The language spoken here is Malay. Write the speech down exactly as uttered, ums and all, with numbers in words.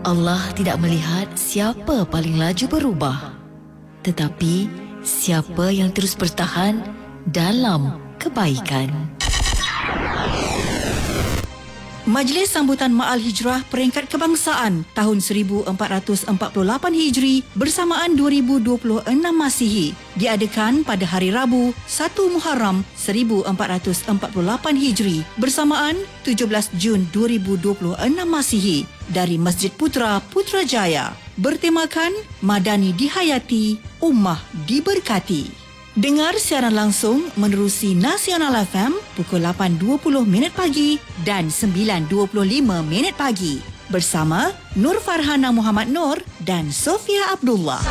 Allah tidak melihat siapa paling laju berubah, tetapi siapa yang terus bertahan dalam kebaikan. Majlis Sambutan Ma'al Hijrah Peringkat Kebangsaan tahun seribu empat ratus empat puluh lapan Hijri bersamaan dua ribu dua puluh enam Masihi diadakan pada hari Rabu satu Muharram seribu empat ratus empat puluh lapan Hijri bersamaan tujuh belas Jun dua ribu dua puluh enam Masihi dari Masjid Putra Putrajaya bertemakan Madani dihayati, Ummah diberkati. Dengar siaran langsung menerusi Nasional F M pukul lapan dua puluh minit pagi dan sembilan dua puluh lima minit pagi bersama Nur Farhana Muhammad Nur dan Sofia Abdullah.